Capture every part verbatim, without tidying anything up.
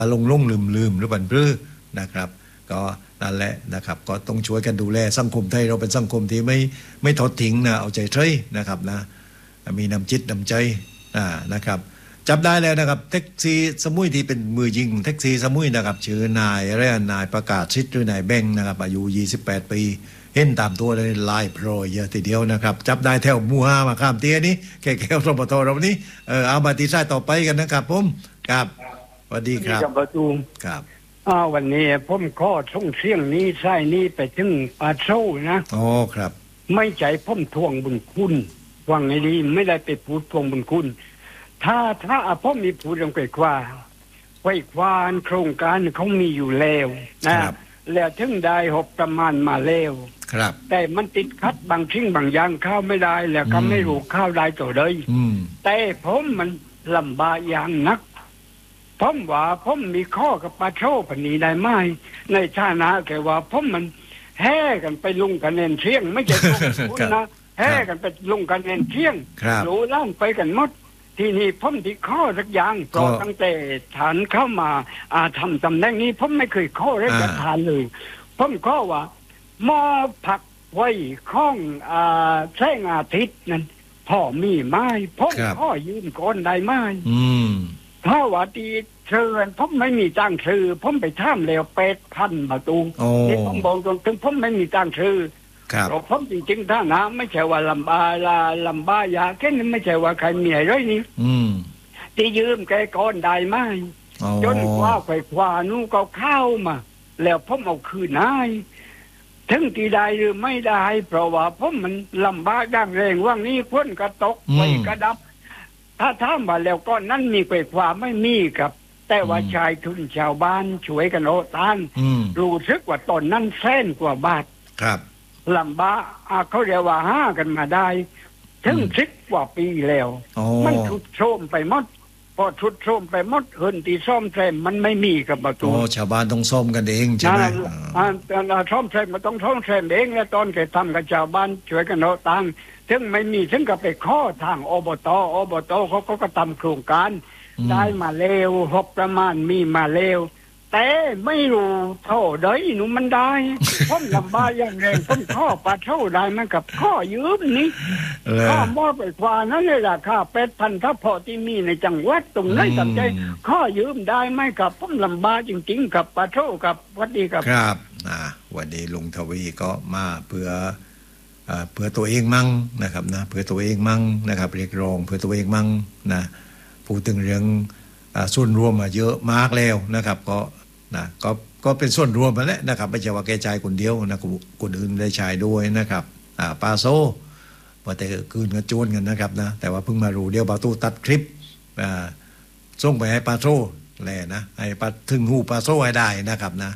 ลงลงลืมลืมหรือบันรื้อนะครับก็นั่นแหละนะครับก็ต้องช่วยกันดูแลสังคมไทยเราเป็นสังคมที่ไม่ไม่ทอดทิ้งนะเอาใจใส่นะครับนะมีน้ำจิตน้ำใจนะครับจับได้แล้วนะครับแท็กซี่สมุยที่เป็นมือยิงแท็กซี่สมุยนะครับชื่อนายเรียนนายประกาศชิดหรือนายแบงค์นะครับอายุยี่สิบแปดปีเห็นตามตัวเลยลายโปรยเยอะทีเดียวนะครับจับได้แถวมูฮามาข้ามเตี้ยนี้แก่แก้วรปภเรานี้เออเอามาตีสายต่อไปกันนะครับผมครับสวัสดีครับประตูครับอ้าววันนี้ผมขอส่งเสียงนี้ใช่นี้ไปถึงปาโซ่นะอ๋อครับไม่ใจผมทวงบุญคุณวังไงดีไม่ได้ไปพูดทวงบุญคุณถ้าถ้าผมมีพูดลงไปว่าไว้ควานโครงการเขามีอยู่แล้วนะแล้วถึงได้หกประมาณมาแล้วครับแต่มันติดขัดบางชิ้นบางอย่างเข้าไม่ได้แล้วก็ไม่รู้เข้าได้ตัวเลยแต่ผมมันลำบากอย่างนักผมว่าผมมีข้อกับปาโชปนีได้ไหมในฐานะแกว่าผมมันแห่กันไปลุงกันเนนเที่ยงไม่ใช่ลุงคุณนะแห่กันไปลุงกันเนนเที่ยงรู้ล้านไปกันหมดที่นี่ผมที่ข้อสักอย่างเพราะตั้งแต่ฐานเข้ามาอาทำตำแหน่งนี้ผมไม่เคยข้อราชการเลยผมข้อว่าหม้อผักไว้ข้องอ่าแสงอาทิตย์นั้นพ่อมีไม้ผมข้อยืมก้อนได้ไหมถ้าว่าดีเชิญผมไม่มีจ้างซื้อผมไปท่ามแล้วเป็ดพันประตูที่ผมบอกตรงถึงผมไม่มีจ้างซื้อเพราะผมจริงๆถ้านะไม่ใช่ว่าลำบากลาลำบากยาแค่นี้ไม่ใช่ว่าใครมีอะไรนี่ที่ยืมแกก้อนได้ไหมจนกว่าไฟคว้านู้ก็เข้ามาแล้วผมเอาคืนนายถึงที่ได้หรือไม่ได้เพราะว่าผมมันลำบากดังแรงว่างนี้พ้นกระตกไฟกระดับถ้าถามว่าแล้วก้อนนั้นมีไฟคว้าไม่มีครับแต่ว่าชายทุนชาวบ้านช่วยกันโอตานรู้สึกว่าตอนนั้นแสนกว่าบาทครับลำบากเขาเรียกว่าห้ากันมาได้ถึงสิบกว่าปีแล้วมันทุดโทรมไปหมดพอทุดโทรมไปหมดเฮินตีซ่อมแซมมันไม่มีกับประตูชาวบ้านต้องซ่อมกันเองใช่ไหมอ่าซ่อมแซมมันต้องซ่อมแซมเองแล้วตอนแกทำกับชาวบ้านช่วยกันโอตานถึงไม่มีถึงกับไปข้อทางอบตอบตเขาก็ทำโครงการได้มาเร็วหกประมาณมีมาเร็วแต่ไม่รู้เท่าใดหนูมันได้ผมลำบากอย่างแรงผมข้อปลาเท่าได้มันกับข้อยืมนี่ข้อมอไปกว่านั้นเลยราคาเป็ดพันถ้าพอที่มีในจังหวัดตรงนั้นกับใจข้อยืมได้ไหมกับผมลำบากจริงๆกับปลาเท่ากับวัดดีครับครับอ่าวันนี้ลุงทวีก็มาเพื่อเพื่อตัวเองมั่งนะครับนะเพื่อตัวเองมั่งนะครับเรียกร้องเพื่อตัวเองมั่งนะพูดถึงเรื่องส่วนรวมมาเยอะมากแล้วนะครับก็นะก็ก็เป็นส่วนรวมมาแล้วนะครับไม่ใช่ว่าแกใจคนเดียวนะคนอื่นได้ใช้ด้วยนะครับอ่าปาโซพอแต่คืนกันโจนกันนะครับนะแต่ว่าเพิ่งมารู้เดียวปาตู้ตัดคลิปอ่าส่งไปให้ปาโซแหละนะให้ปาถึงหูปาโซให้ได้นะครับนะ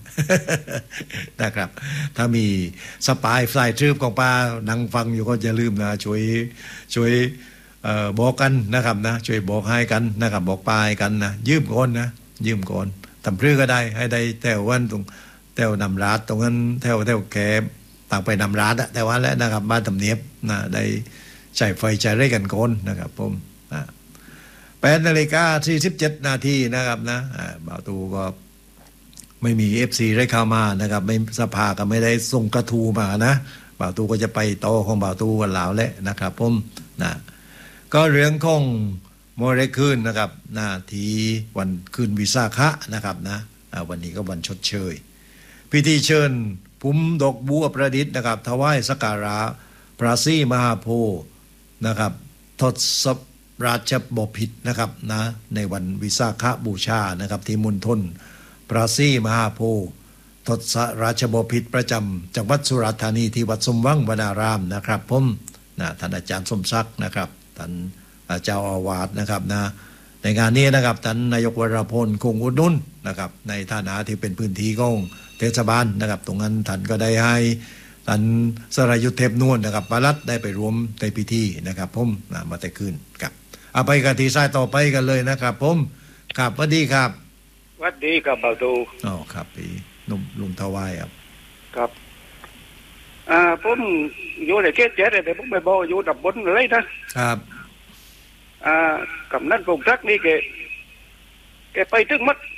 นะครับถ้ามีสปายสายทริปของปานั่งฟังอยู่ก็อย่าลืมนะช่วยช่วยเอ่อบอกกันนะครับนะช่วยบอกให้กันนะครับบอกปายกันนะยืมก่อนนะยืมก่อนทำพรื้ก็ได้ให้ได้แถววันตรงแถวนำรัดตรงนั้นแถวแถวแคบต่างไปนำรัดอะแต่ว่าแล้วนะครับบ้านทำเนียบนะได้ใช้ไฟใช้ไรกันก่อนนะครับผมนะแปดนาฬิกาสี่สิบเจ็ดนาทีนะครับนะบ่าวตูก็ไม่มี เอฟ ซี ได้เข้ามานะครับไม่สภาก็ไม่ได้ส่งกระทูมานะบ่าวตูก็จะไปโตของบ่าวตูวันหลาวแล้วนะครับผมนะก็เรื่องของโมเรคืนนะครับนาทีวันคืนวิสาขะนะครับนะวันนี้ก็วันชดเชยพิธีเชิญพุ่มดอกบัวประดิษฐ์นะครับถวายสักการะพระศรีมหาโพธิ์นะครับทศราชบพิตรนะครับนะในวันวิสาขบูชานะครับที่มณฑลพระศรีมหาโพธิ์ทศราชบพิตรประจำจังหวัดสุราษฎร์ธานีที่วัดสมหวังวนารามนะครับผมนะท่านอาจารย์สมศักดิ์นะครับท่านเจ้าอาวาสนะครับนะในงานนี้นะครับท่านนายกวรพลคงอุดหนุนนะครับในฐานะที่เป็นพื้นที่ของเทศบาลนะครับตรงนั้นท่านก็ได้ให้ท่านสรายุทธเทพนวลนะครับปลัดได้ไปร่วมในพิธีนะครับผมนะมาแต่คืนครับเอาไปกันทีสายต่อไปกันเลยนะครับผมครับสวัสดีครับสวัสดีครับบ่าวตูอ๋อครับพี่นุ่มลุงทวายครับครับอ่าผมอยู่ในเขตเจ็ดแต่ผมไปบอกอยู่ดับบนเลยนะครับอ่ากำนันกงทักนี่แกแกไปถึงมัด